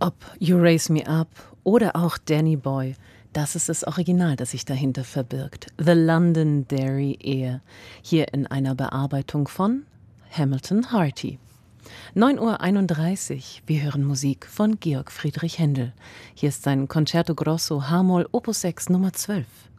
Ob You Raise Me Up oder auch Danny Boy, das ist das Original, das sich dahinter verbirgt. The Londonderry Ear, hier in einer Bearbeitung von Hamilton Harty. 9:31 Uhr, wir hören Musik von Georg Friedrich Händel. Hier ist sein Concerto Grosso H-Moll Opus 6 Nummer 12.